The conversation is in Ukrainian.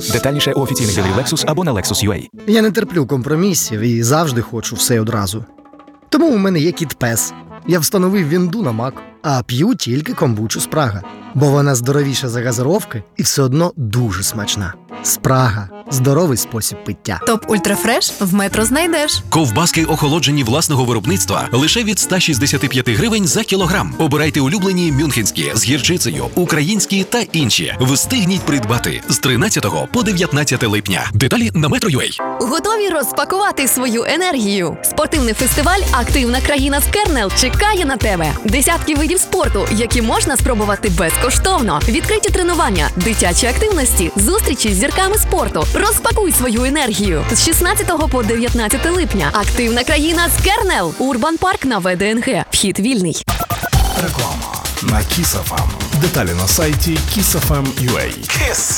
Детальніше у офіційних дилерів Lexus або на Lexus.ua. Я не терплю компромісів і завжди хочу все одразу. Тому у мене є кіт-пес. Я встановив вінду на Мак, а п'ю тільки комбучу Спрага. Бо вона здоровіша за газировки і все одно дуже смачна. Спрага – здоровий спосіб пиття. Топ Ультрафреш в Метро знайдеш. Ковбаски охолоджені власного виробництва лише від 165 гривень за кілограм. Обирайте улюблені мюнхенські з гірчицею, українські та інші. Встигніть придбати з 13 по 19 липня. Деталі на Metro.ua. Готові розпакувати свою енергію? Спортивний фестиваль «Активна країна з Кернел» чекає на тебе. Десятки видів спорту, які можна спробувати безкоштовно. Відкриті тренування, дитячі активності, зустрічі з зірками спорту. Розпакуй свою енергію. З 16 по 19 липня. «Активна країна з Кернел». Урбан Парк на ВДНГ. Вхід вільний. Реклама на Kiss FM. Деталі на сайті kissfm.ua.